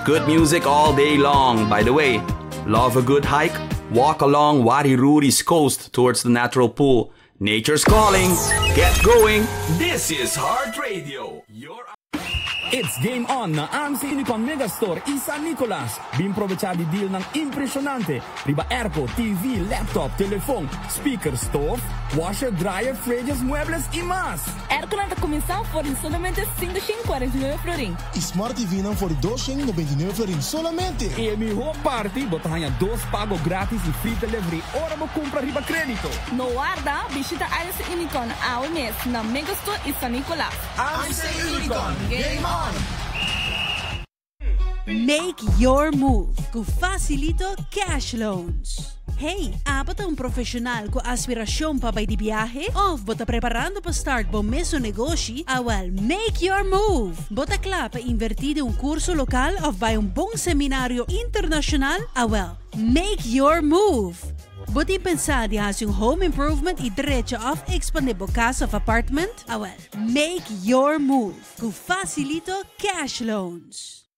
good music all day long. By the way, love a good hike? Walk along Wariruri's coast towards the natural pool. Nature's calling. Get going. This is Heart Radio. It's game on na ang Silicon Megastore San Nicolas. B'improvvisati deal ng impresionante. Riba airco, TV, laptop, telefone, speaker, stove, washer, dryer, fridges, muebles y más. Airco na comissão por solamente 549 florin. Smart TV não for 299 florin solamente. E mi ho party, botahanha 2 pago grátis e free delivery. Ora mo compra riba crédito. No guarda, visita área Unicon ao mês na Megastore San Nicolas. Unicon, game on! Make your move com Facilito Cash Loans. Hey, apat ang profesional ko aspirasyon pa ba di biyahe? Of bota preparando pa start bom meso negosyo? Awal, make your move! Bota kla pa invertido un kurso lokal of ba yung bong seminaryo internasyonal? Awal, make your move! Buti pensar has yung home improvement y derecho of expandible casa of apartment? Awal, make your move com Facilito Cash Loans.